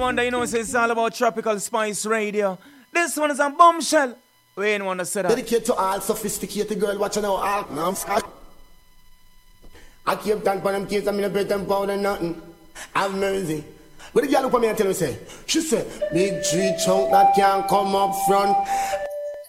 Wonder, you know, it's all about Tropical Spice Radio. This one is a bombshell. We ain't want to say that. Dedicate to all sophisticated girl watching our all. No, I keep talking for them kids, I'm in a bread and powder, nothing. Have mercy. But the girl look at me and tell me, say, she said, big tree trunk that can't come up front.